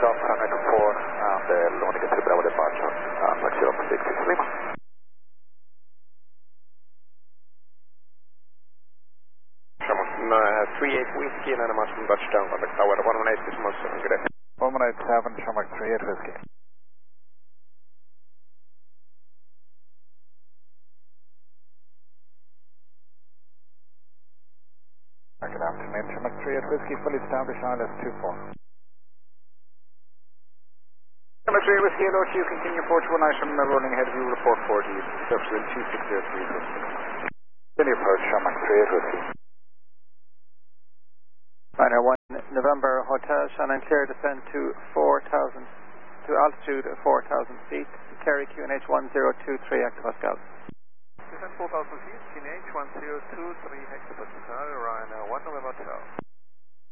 off runway 24 and Lima get to Bravo departure, taxi off 66 Lima. Shamrock 38 Whiskey and animation touchdown contact tower 118 decimal 7, good day. 117 Shamrock 38 Whiskey. Good afternoon, Shamrock 38 Whiskey, fully established ILS 24. Shamrock 38 Whiskey, hello to you, continue approach 1 item, rolling ahead of you, report 40, surface wind 2603. Continue approach, Shamrock 38 Whiskey. Liner 1 November Hotel, Shannon clear, descend to 4,000, to altitude 4,000 feet, Kerry QNH 1023 hectopascal. Descend 4,000 feet, QNH 1023 hectopascal, Ryanair 1 November Hotel.